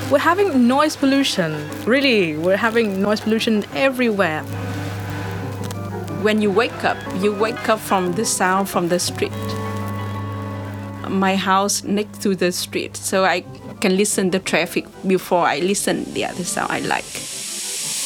We're having noise pollution. Really, we're having noise pollution everywhere. When you wake up from the sound from the street. My house next to the street, so I can listen the traffic before I listen the other sound I like.